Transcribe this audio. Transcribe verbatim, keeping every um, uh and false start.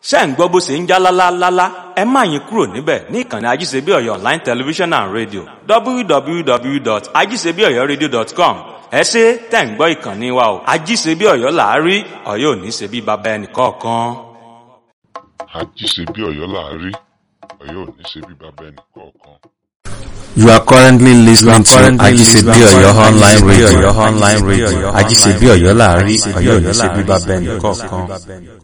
ṣé ń gbọ́ bó ṣe ń já lálálálá ẹ má yín kúrò níbẹ̀ ní ìkànnì ajíṣebíọ̀yọ̀ online television and radio w w w dot ajíṣebíọ̀yọ̀radio dot com ẹ ṣé tẹ̀ ń gbọ́ ìkànnì wa o ajíṣebíọ̀yọ̀ là á rí Ọ̀yọ́ ò ní ṣe bí baba ẹnì kọ̀ọ̀kan. Ajíṣebíọ̀yọ̀ là á rí Ọ̀yọ́ ò ní ṣe bí baba ẹnì kọ̀ọ̀kan. You are currently listening to Ajíṣebíọ̀yọ̀ online radio. Ajíṣebíọ̀yọ̀ là á rí Ọ̀yọ́ ò ní ṣe bí baba ẹnì kọ̀ọ̀kan.